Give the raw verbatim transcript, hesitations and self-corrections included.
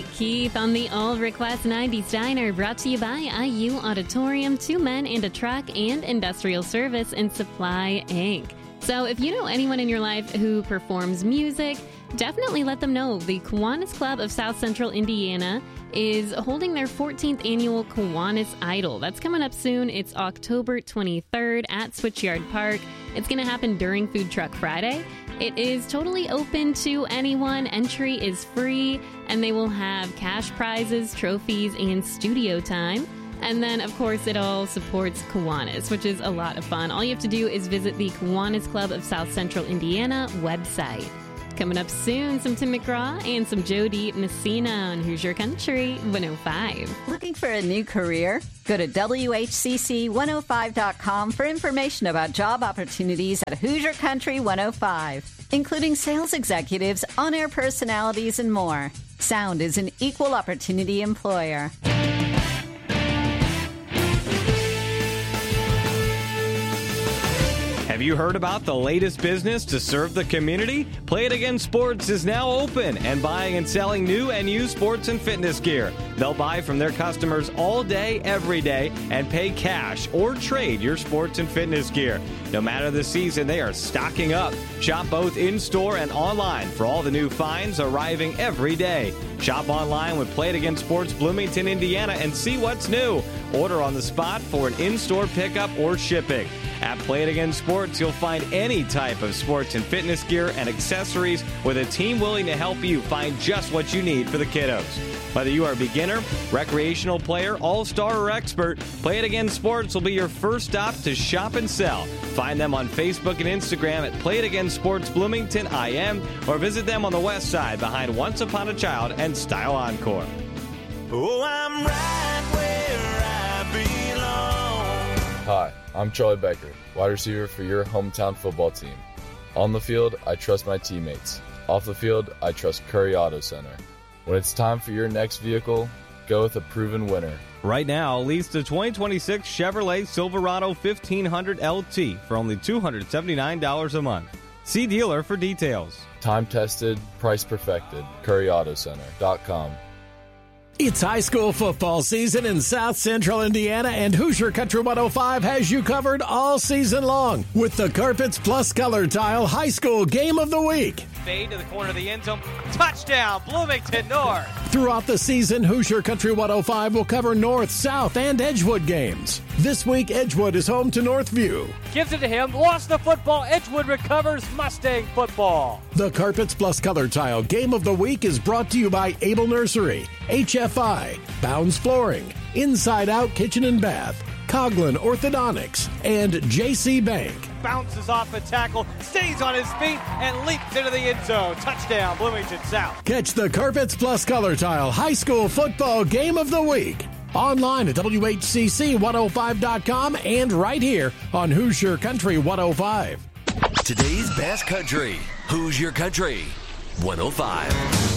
Meet Keith on the All Request nineties Diner, brought to you by I U Auditorium, Two Men and a Truck, and Industrial Service and Supply, Incorporated. So if you know anyone in your life who performs music, definitely let them know. The Kiwanis Club of South Central Indiana is holding their fourteenth annual Kiwanis Idol. That's coming up soon. It's October twenty-third at Switchyard Park. It's going to happen during Food Truck Friday. It is totally open to anyone. Entry is free, and they will have cash prizes, trophies, and studio time. And then, of course, it all supports Kiwanis, which is a lot of fun. All you have to do is visit the Kiwanis Club of South Central Indiana website. Coming up soon, some Tim McGraw and some Jody Messina on Hoosier Country one oh five. Looking for a new career? Go to W H C C one oh five dot com for information about job opportunities at Hoosier Country one oh five, including sales executives, on-air personalities, and more. Sound is an equal opportunity employer. Have you heard about the latest business to serve the community? Play It Again Sports is now open and buying and selling new and used sports and fitness gear. They'll buy from their customers all day, every day, and pay cash or trade your sports and fitness gear. No matter the season, they are stocking up. Shop both in-store and online for all the new finds arriving every day. Shop online with Play It Again Sports Bloomington, Indiana, and see what's new. Order on the spot for an in-store pickup or shipping. At Play It Again Sports, you'll find any type of sports and fitness gear and accessories with a team willing to help you find just what you need for the kiddos. Whether you are a beginner, recreational player, all-star, or expert, Play It Again Sports will be your first stop to shop and sell. Find them on Facebook and Instagram at Play It Again Sports Bloomington I M, or visit them on the west side behind Once Upon a Child and Style Encore. Oh, I'm right where I belong. Hi, I'm Charlie Becker, wide receiver for your hometown football team. On the field, I trust my teammates. Off the field, I trust Curry Auto Center. When it's time for your next vehicle, go with a proven winner. Right now, lease the twenty twenty-six Chevrolet Silverado fifteen hundred L T for only two hundred seventy-nine dollars a month. See dealer for details. Time tested, price perfected. Curry Auto Center dot com. It's high school football season in South Central Indiana, and Hoosier Country one oh five has you covered all season long with the Carpets Plus Color Tile High School Game of the Week. Fade to the corner of the end zone. Touchdown, Bloomington North. Throughout the season, Hoosier Country one oh five will cover North, South, and Edgewood games. This week, Edgewood is home to Northview. Gives it to him, lost the football, Edgewood recovers, Mustang football. The Carpets Plus Color Tile Game of the Week is brought to you by Able Nursery, H F I, Bounds Flooring, Inside Out Kitchen and Bath, Coughlin Orthodontics, and J C Bank. Bounces off a tackle, stays on his feet, and leaps into the end zone. Touchdown, Bloomington South. Catch the Carpets Plus Color Tile High School Football Game of the Week online at W H C C one oh five dot com and right here on Hoosier Country one oh five. Today's best country, Hoosier Country one oh five.